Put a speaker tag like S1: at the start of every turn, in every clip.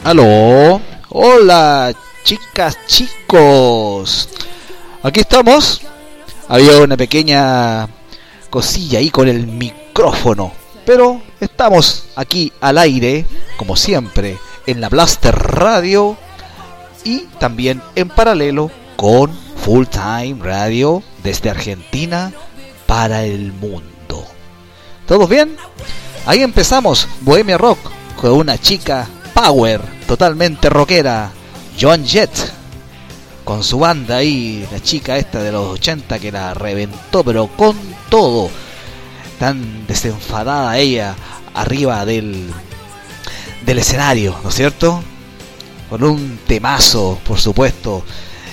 S1: Aló, hola chicas, chicos. Aquí estamos. Había una pequeña cosilla ahí con el micrófono, pero estamos aquí al aire, como siempre, en la Blaster Radio y también en paralelo con Full Time Radio desde Argentina para el mundo. ¿Todos bien? Ahí empezamos Bohemia Rock con una chica power, totalmente rockera, Joan Jett, con su banda ahí, la chica esta de los 80 que la reventó, pero con todo, tan desenfadada ella arriba del escenario, ¿no es cierto? Con un temazo, por supuesto.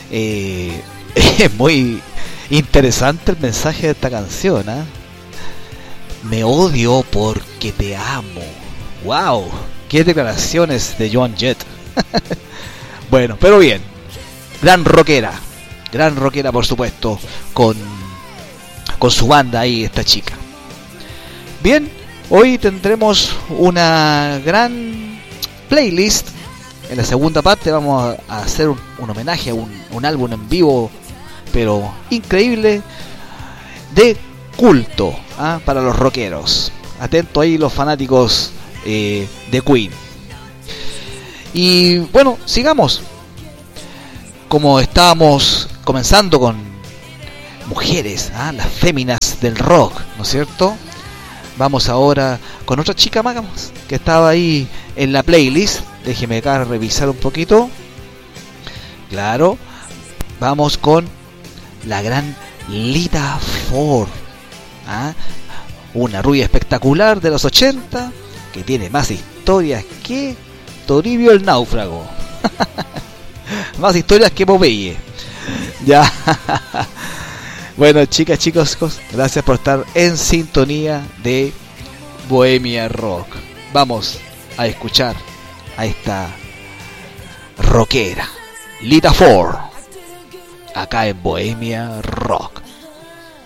S1: Es muy interesante el mensaje de esta canción, ¿eh? Me odio porque te amo. ¡Wow! ¡Qué declaraciones de Joan Jett! Bueno, pero bien. Gran rockera por supuesto, con su banda ahí, esta chica. Bien, hoy tendremos una gran playlist. En la segunda parte vamos a hacer un homenaje a un álbum en vivo, pero increíble, de culto, ¿ah? Para los rockeros. Atento ahí los fanáticos de Queen. Y bueno, sigamos. Como estábamos comenzando con mujeres, ¿ah? Las féminas del rock, ¿no es cierto? Vamos ahora con otra chica más que estaba ahí en la playlist. Déjeme acá revisar un poquito. Claro. Vamos con la gran Lita Ford, ¿ah? Una rubia espectacular de los 80 que tiene más historias que Toribio el náufrago. Más historias que Popeye. Ya. Bueno, chicas, chicos, gracias por estar en sintonía de Bohemia Rock. Vamos a escuchar a esta rockera, Lita Ford, acá en Bohemia Rock.